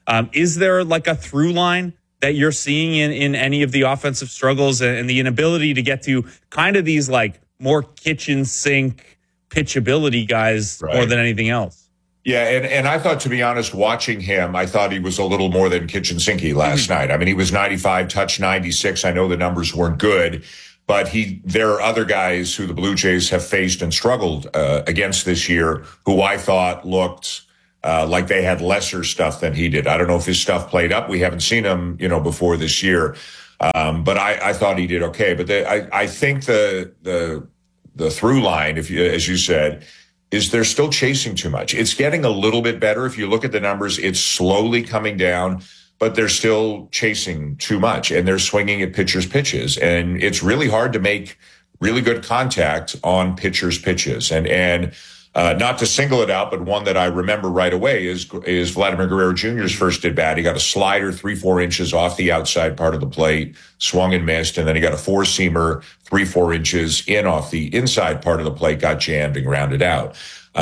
Um, is there like a through line that you're seeing in, in any of the offensive struggles and, and the inability to get to kind of these like more kitchen sink pitchability guys Right. more than anything else? Yeah, and, and I thought, to be honest, watching him, I thought he was a little more than kitchen sinky last Mm-hmm. night. I mean, he was ninety-five, touched ninety-six. I know the numbers weren't good, but he there are other guys who the Blue Jays have faced and struggled uh, against this year who I thought looked uh, like they had lesser stuff than he did. I don't know if his stuff played up. We haven't seen him, you know, before this year, um, but I, I thought he did okay. But the, I, I think the the the through line, if you, as you said, is they're still chasing too much. It's getting a little bit better. If you look at the numbers, it's slowly coming down, but they're still chasing too much and they're swinging at pitchers' pitches. And it's really hard to make really good contact on pitchers' pitches. And, and, uh, not to single it out, but one that I remember right away is, is Vladimir Guerrero Junior's first at bat. He got a slider three, four inches off the outside part of the plate, swung and missed. And then he got a four seamer three, four inches in off the inside part of the plate, got jammed and grounded out.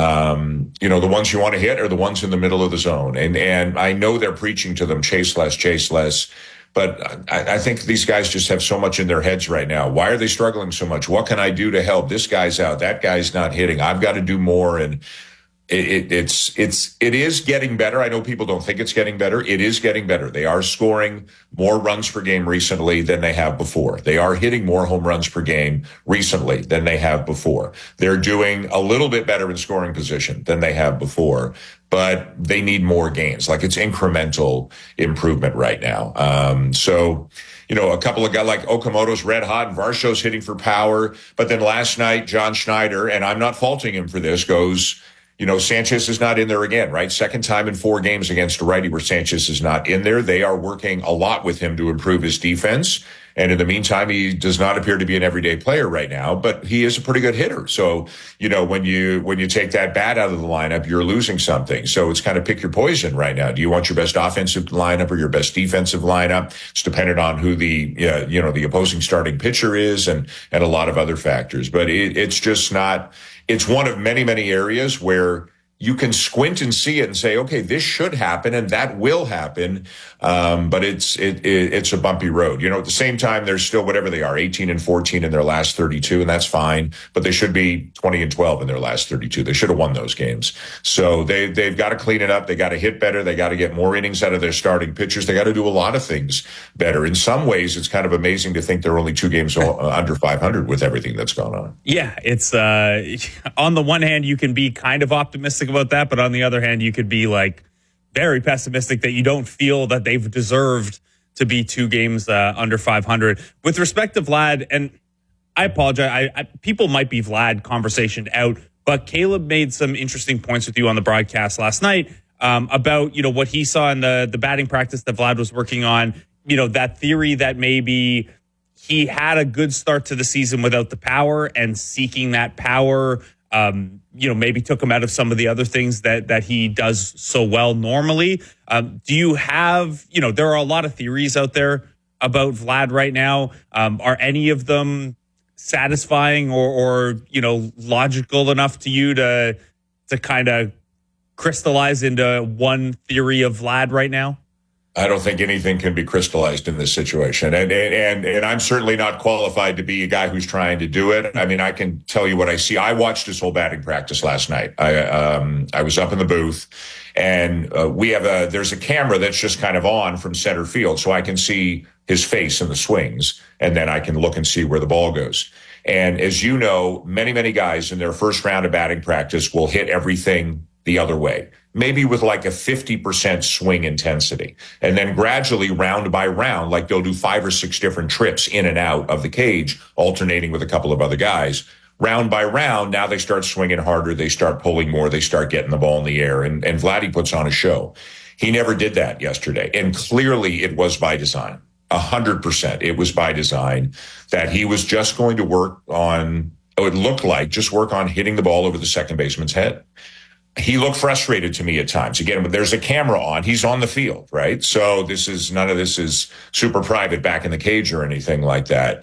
Um, you know, the ones you want to hit are the ones in the middle of the zone. And, and I know they're preaching to them, chase less, chase less. But I, I think these guys just have so much in their heads right now. Why are they struggling so much? What can I do to help? This guy's out. That guy's not hitting. I've got to do more. And it, it, it's, it's, it is getting better. I know people don't think it's getting better. It is getting better. They are scoring more runs per game recently than they have before. They are hitting more home runs per game recently than they have before. They're doing a little bit better in scoring position than they have before, but they need more gains. Like it's incremental improvement right now. Um, so, you know, a couple of guys like Okamoto's red hot and Varsho's hitting for power. But then last night, John Schneider, and I'm not faulting him for this, goes, you know, Sanchez is not in there again, right? Second time in four games against a righty where Sanchez is not in there. They are working a lot with him to improve his defense. And in the meantime, he does not appear to be an everyday player right now, but he is a pretty good hitter. So, you know, when you, when you take that bat out of the lineup, you're losing something. So it's kind of pick your poison right now. Do you want your best offensive lineup or your best defensive lineup? It's dependent on who the, uh, you know, the opposing starting pitcher is and, and a lot of other factors, but it, it's just not, it's one of many, many areas where you can squint and see it and say, okay, this should happen and that will happen. Um, but it's, it, it, it's a bumpy road. You know, at the same time, they're still whatever they are, eighteen and fourteen in their last thirty-two, and that's fine, but they should be twenty and twelve in their last thirty-two. They should have won those games. So they, they've got to clean it up. They got to hit better. They got to get more innings out of their starting pitchers. They got to do a lot of things better. In some ways, it's kind of amazing to think they're only two games under five hundred with everything that's gone on. Yeah, it's uh, on the one hand, you can be kind of optimistic about that, but on the other hand, you could be like very pessimistic that you don't feel that they've deserved to be two games uh, under five hundred. With respect to Vlad, and I apologize, I, I, people might be Vlad conversationed out, but Caleb made some interesting points with you on the broadcast last night um, about, you know, what he saw in the the batting practice that Vlad was working on. You know, that theory that maybe he had a good start to the season without the power, and seeking that power Um, you know, maybe took him out of some of the other things that that he does so well normally. Um, do you have, you know, there are a lot of theories out there about Vlad right now. Um, are any of them satisfying or, or, you know, logical enough to you to to kind of crystallize into one theory of Vlad right now? I don't think anything can be crystallized in this situation. And, and, and I'm certainly not qualified to be a guy who's trying to do it. I mean, I can tell you what I see. I watched his whole batting practice last night. I, um, I was up in the booth, and uh, we have a, there's a camera that's just kind of on from center field. So I can see his face in the swings, and then I can look and see where the ball goes. And as you know, many, many guys in their first round of batting practice will hit everything the other way, maybe with like a fifty percent swing intensity. And then gradually, round by round, like they'll do five or six different trips in and out of the cage, alternating with a couple of other guys. Round by round, now they start swinging harder, they start pulling more, they start getting the ball in the air, and, and Vladdy puts on a show. He never did that yesterday, and clearly it was by design. A hundred percent it was by design, that he was just going to work on, it looked like, just work on hitting the ball over the second baseman's head. He looked frustrated to me at times. Again, but there's a camera on. He's on the field, right? So this is, none of this is super private back in the cage or anything like that.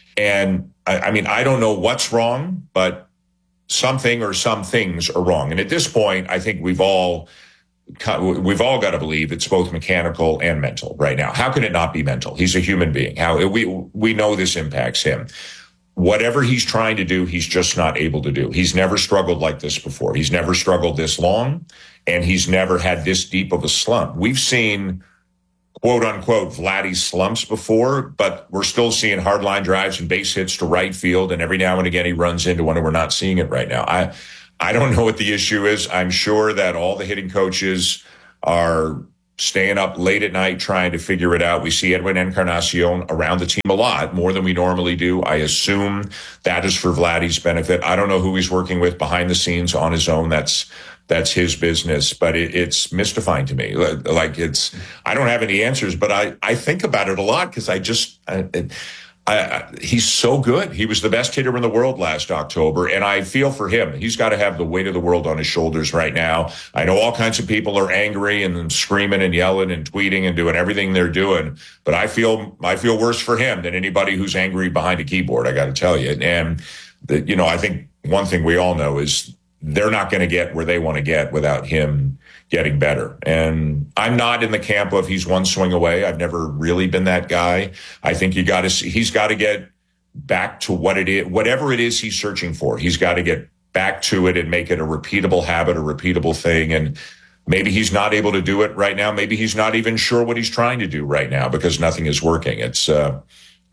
And I, I mean, I don't know what's wrong, but something or some things are wrong. And at this point, I think we've all we've all got to believe it's both mechanical and mental right now. How can it not be mental? He's a human being. How we we know this impacts him. Whatever he's trying to do, he's just not able to do. He's never struggled like this before. He's never struggled this long, and he's never had this deep of a slump. We've seen, quote unquote, Vladdy slumps before, but we're still seeing hard line drives and base hits to right field, and every now and again he runs into one, and we're not seeing it right now. I I don't know what the issue is. I'm sure that all the hitting coaches are staying up late at night trying to figure it out. We see Edwin Encarnacion around the team a lot, more than we normally do. I assume that is for Vladdy's benefit. I don't know who he's working with behind the scenes on his own. That's that's his business, but it, it's mystifying to me. Like it's, I don't have any answers, but I, I think about it a lot because I just, I, it, I, I, he's so good. He was the best hitter in the world last October, and I feel for him. He's got to have the weight of the world on his shoulders right now. I know all kinds of people are angry and screaming and yelling and tweeting and doing everything they're doing, but I feel I feel worse for him than anybody who's angry behind a keyboard, I got to tell you. And, the, you know, I think one thing we all know is they're not going to get where they want to get without him getting better. And I'm not in the camp of he's one swing away. I've never really been that guy. I think you got to see, he's got to get back to what it is, whatever it is he's searching for. He's got to get back to it and make it a repeatable habit, a repeatable thing. And maybe he's not able to do it right now. Maybe he's not even sure what he's trying to do right now because nothing is working. It's, uh,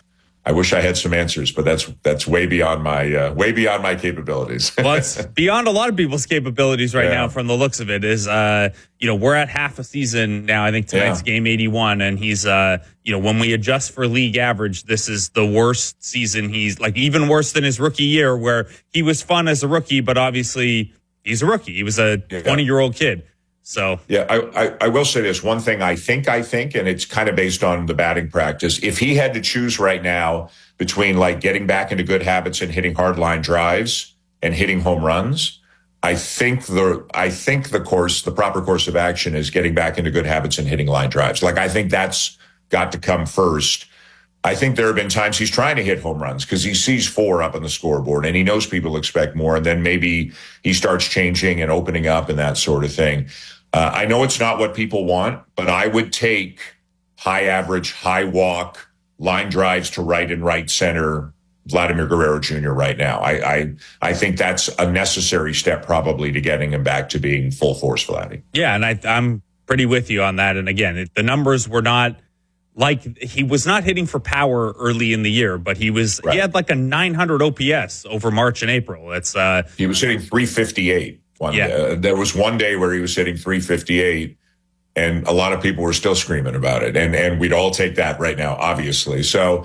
I wish I had some answers, but that's that's way beyond my uh, way beyond my capabilities. Well, it's beyond a lot of people's capabilities right Yeah. now. From the looks of it, is uh, you know we're at half a season now. I think tonight's Yeah. game eighty-one, and he's uh, you know when we adjust for league average, this is the worst season. He's like even worse than his rookie year, where he was fun as a rookie, but obviously he's a rookie. He was a twenty-year-old kid. So yeah, I, I, I will say this one thing. I think I think, and it's kind of based on the batting practice. If he had to choose right now between like getting back into good habits and hitting hard line drives and hitting home runs, I think the I think the course, the proper course of action is getting back into good habits and hitting line drives. Like I think that's got to come first. I think there have been times he's trying to hit home runs because he sees four up on the scoreboard and he knows people expect more, and then maybe he starts changing and opening up and that sort of thing. Uh, I know it's not what people want, but I would take high average, high walk, line drives to right and right center Vladimir Guerrero Junior right now. I, I I think that's a necessary step probably to getting him back to being full force Vladdy. yeah, and I, I'm pretty with you on that. And again, it, the numbers were not like he was not hitting for power early in the year, but he was Right. he had like a nine hundred O P S over March and April. It's uh, He was hitting three fifty-eight. One Yeah. day. Uh, there was one day where he was hitting three fifty-eight, and a lot of people were still screaming about it. And and we'd all take that right now, obviously. So,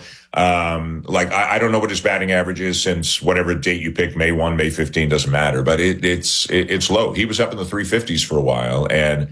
um, like, I, I don't know what his batting average is since whatever date you pick, May first, May fifteenth, doesn't matter. But it, it's it, it's low. He was up in the three fifties for a while. And,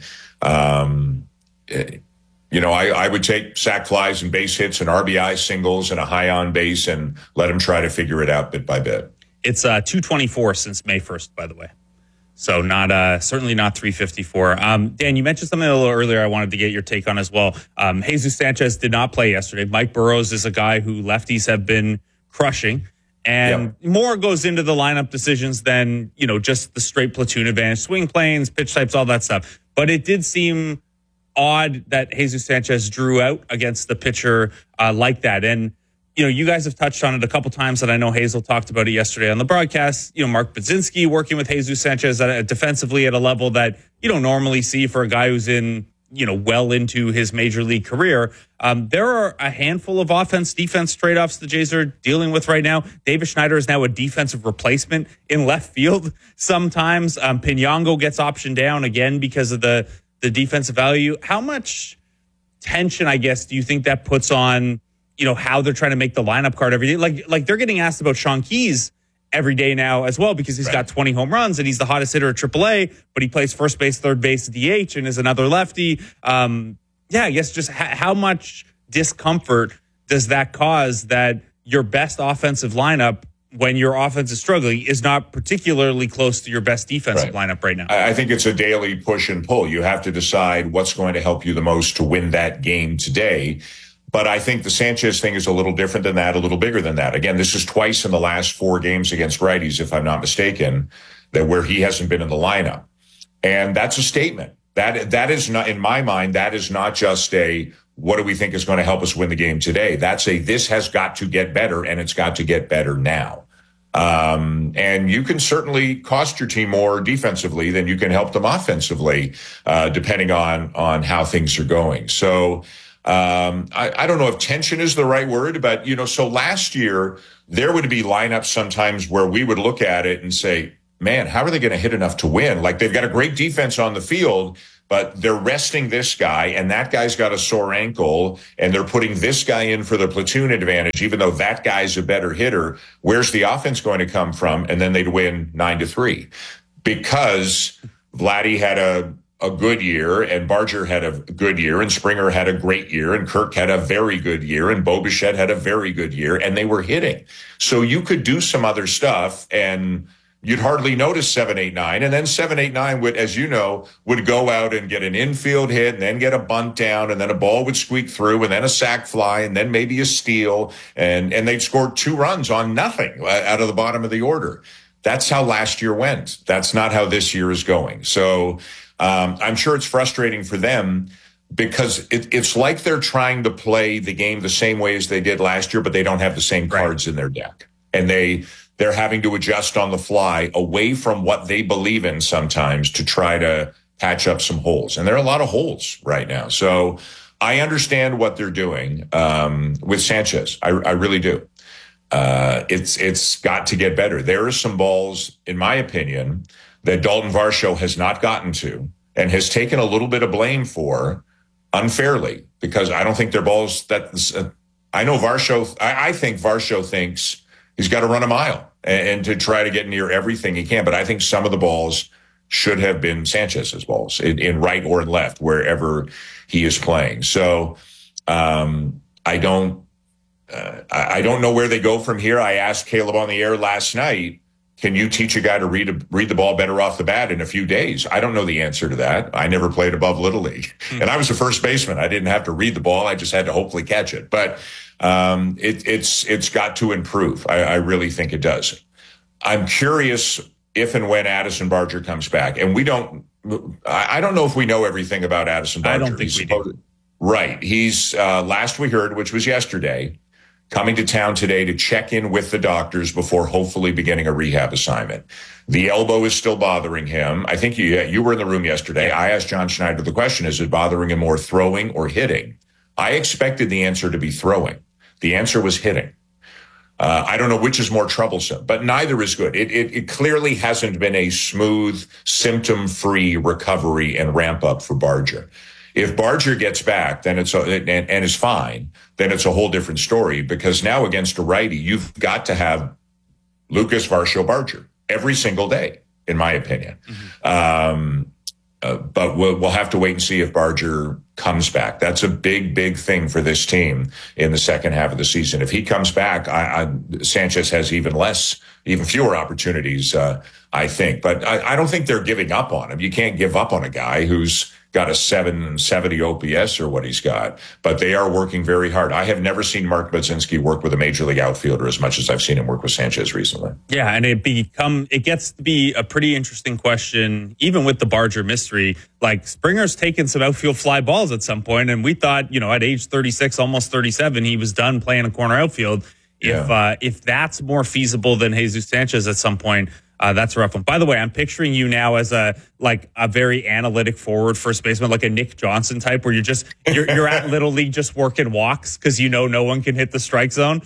um, it, you know, I, I would take sac flies and base hits and R B I singles and a high on base and let him try to figure it out bit by bit. it's uh, two twenty-four since May first, by the way. So not uh, certainly not three fifty-four. Um, Dan, you mentioned something a little earlier I wanted to get your take on as well. Um, Jesus Sanchez did not play yesterday. Mike Burrows is a guy who lefties have been crushing. And yep. more goes into the lineup decisions than, you know, just the straight platoon advantage, swing planes, pitch types, all that stuff. But it did seem odd that Jesus Sanchez drew out against the pitcher uh, like that. And, you know, you guys have touched on it a couple times, and I know Hazel talked about it yesterday on the broadcast. You know, Mark Budzinski working with Jesus Sanchez at a, defensively at a level that you don't normally see for a guy who's in, you know, well into his major league career. Um, there are a handful of offense-defense trade-offs the Jays are dealing with right now. David Schneider is now a defensive replacement in left field sometimes. Um, Pinongo gets optioned down again because of the, the defensive value. How much tension, I guess, do you think that puts on, you know, how they're trying to make the lineup card every day? Like, like they're getting asked about Sean Keyes every day now as well, because he's right. got twenty home runs and he's the hottest hitter at triple A, but he plays first base, third base, D H, and is another lefty. Um, yeah, I guess just ha- how much discomfort does that cause that your best offensive lineup, when your offense is struggling, is not particularly close to your best defensive right. lineup right now? I think it's a daily push and pull. You have to decide what's going to help you the most to win that game today. But I think the Sanchez thing is a little different than that, a little bigger than that. Again, this is twice in the last four games against righties, if I'm not mistaken, that where he hasn't been in the lineup. And that's a statement. That that is not, in my mind, that is not just a, what do we think is going to help us win the game today? That's a, this has got to get better, and it's got to get better now. Um, and you can certainly cost your team more defensively than you can help them offensively, uh, depending on, on how things are going. So, um, I, I don't know if tension is the right word, but, you know, so last year there would be lineups sometimes where we would look at it and say, man, how are they going to hit enough to win? Like, they've got a great defense on the field, but they're resting this guy, and that guy's got a sore ankle, and they're putting this guy in for the platoon advantage, even though that guy's a better hitter. Where's the offense going to come from? And then they'd win nine to three because Vladdy had a, a good year, and Barger had a good year, and Springer had a great year, and Kirk had a very good year, and Bo Bichette had a very good year, and they were hitting. So you could do some other stuff, and you'd hardly notice seven, eight, nine. And then seven, eight, nine would, as you know, would go out and get an infield hit and then get a bunt down, and then a ball would squeak through, and then a sac fly, and then maybe a steal. And, and they'd score two runs on nothing out of the bottom of the order. That's how last year went. That's not how this year is going. So, um, I'm sure it's frustrating for them because it, it's like they're trying to play the game the same way as they did last year, but they don't have the same cards in their deck. And they, They're having to adjust on the fly away from what they believe in sometimes to try to patch up some holes. And there are a lot of holes right now. So I understand what they're doing um, with Sanchez. I, I really do. Uh, it's it's got to get better. There are some balls, in my opinion, that Dalton Varsho has not gotten to and has taken a little bit of blame for unfairly, because I don't think they're balls that uh, I know Varsho. I, I think Varsho thinks he's got to run a mile and, and to try to get near everything he can. But I think some of the balls should have been Sanchez's balls in, in right or in left, wherever he is playing. So um, I don't, uh, I don't know where they go from here. I asked Caleb on the air last night, can you teach a guy to read a, read the ball better off the bat in a few days? I don't know the answer to that. I never played above Little League, mm-hmm. and I was a first baseman. I didn't have to read the ball. I just had to hopefully catch it. But um, it, it's it's got to improve. I, I really think it does. I'm curious if and when Addison Barger comes back, and we don't. I, I don't know if we know everything about Addison Barger. I don't think He's we do. Right. He's uh, last we heard, which was yesterday, coming to town today to check in with the doctors before hopefully beginning a rehab assignment. The elbow is still bothering him. I think you you were in the room yesterday. I asked John Schneider the question, is it bothering him more throwing or hitting? I expected the answer to be throwing. The answer was hitting. Uh, I don't know which is more troublesome, but neither is good. It, it, it clearly hasn't been a smooth, symptom-free recovery and ramp up for Barger. If Barger gets back, then it's a, and, and is fine, then it's a whole different story, because now against a righty, you've got to have Lucas Varsho Barger every single day, in my opinion. Mm-hmm. Um, uh, but we'll, we'll have to wait and see if Barger comes back. That's a big, big thing for this team in the second half of the season. If he comes back, I, I, Sanchez has even less, even fewer opportunities, uh, I think. But I, I don't think they're giving up on him. You can't give up on a guy who's got a seven seventy O P S or what he's got, but they are working very hard. I have never seen Mark Budzinski work with a major league outfielder as much as I've seen him work with Sanchez recently. Yeah, and it become it gets to be a pretty interesting question, even with the Barger mystery. Like, Springer's taken some outfield fly balls at some point, and we thought, you know, at age thirty-six, almost thirty-seven, he was done playing a corner outfield. Yeah. If uh, if that's more feasible than Jesus Sanchez at some point, Uh, that's a rough one. By the way, I'm picturing you now as a like a very analytic forward first baseman, like a Nick Johnson type, where you're just you're, you're at Little League just working walks because you know no one can hit the strike zone.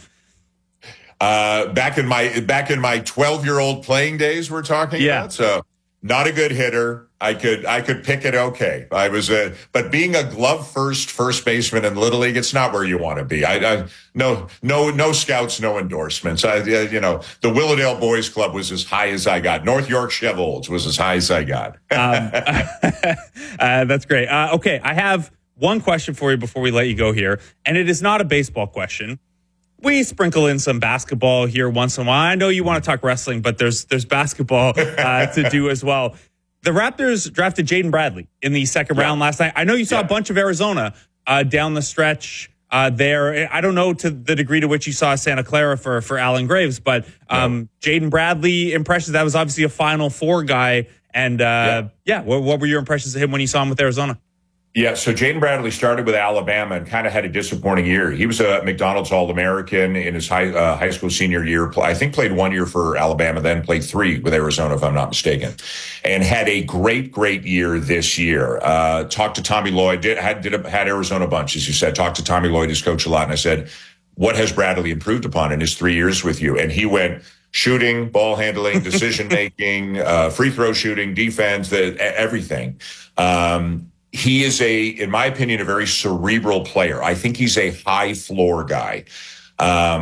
Uh, back in my back in my twelve year old playing days, we're talking yeah. about. So not a good hitter. I could I could pick it okay. I was a but being a glove first first baseman in Little League, it's not where you want to be. I, I no no no scouts, no endorsements. I you know the Willowdale Boys Club was as high as I got. North York Chevolds was as high as I got. um, uh, that's great. Uh, okay, I have one question for you before we let you go here, and it is not a baseball question. We sprinkle in some basketball here once in a while. I know you want to talk wrestling, but there's there's basketball uh, to do as well. The Raptors drafted Jaden Bradley in the second yeah. round last night. I know you saw yeah. a bunch of Arizona uh, down the stretch uh, there. I don't know to the degree to which you saw Santa Clara for, for Alan Graves, but um, yeah. Jaden Bradley impressions. That was obviously a Final Four guy And uh, yeah, yeah what, what were your impressions of him when you saw him with Arizona? Yeah, so Jaden Bradley started with Alabama and kind of had a disappointing year. He was a McDonald's All-American in his high uh, high school senior year. I think played one year for Alabama, then played three with Arizona, if I'm not mistaken, and had a great, great year this year. Uh, talked to Tommy Lloyd, did had did a, had Arizona a bunch, as you said. Talked to Tommy Lloyd, his coach, a lot, and I said, "What has Bradley improved upon in his three years with you?" And he went, shooting, ball handling, decision making, uh, free throw shooting, defense, the, everything. Um, He is a, in my opinion, a very cerebral player. I think he's a high floor guy. Um,